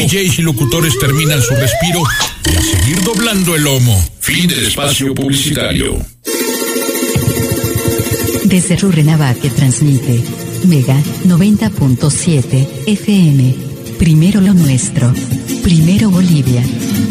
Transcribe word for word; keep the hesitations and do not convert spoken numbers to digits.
Js y locutores terminan su respiro y a seguir doblando el lomo. Fin del espacio publicitario. Desde Rurrenabaque que transmite Mega noventa punto siete F M. Primero lo nuestro. Primero Bolivia.